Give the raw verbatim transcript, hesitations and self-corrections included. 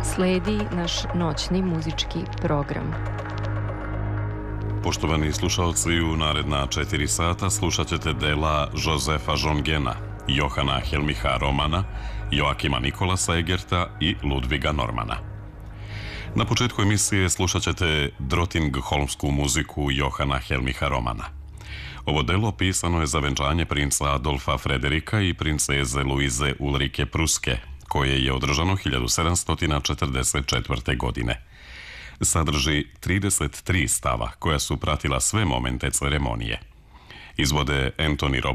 Sledi naš noćni muzički program. Poštovani slušalci, u naredna četiri sata slušat ćete dela Josefa Jongena, Johana Helmicha Romana, Joakima Nikolasa Egerta i Ludviga Normana. Na početku emisije slušat ćete Drottningholmsku muziku Johana Helmicha Romana. Ovo delo pisano je za venčanje princa Adolfa Frederika i princeze Luize Ulrike Pruske, koje je održano hiljadu sedamsto četrdeset četvrte. godine. Sadrži trideset tri stava koja su pratila sve momente ceremonije. Izvode Anthony Roberts